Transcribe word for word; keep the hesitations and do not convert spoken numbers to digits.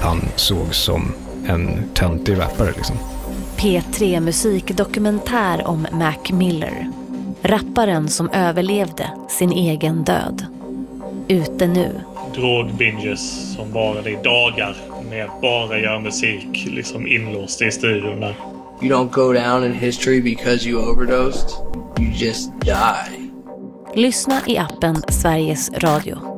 han såg som en töntig rappare liksom. P tre musikdokumentär om Mac Miller. Rapparen som överlevde sin egen död. Ute nu. Drogbinges som varade i dagar med att bara göra musik liksom inlåst i studion där. You don't go down in history because you overdosed. You just die. Lyssna i appen Sveriges Radio.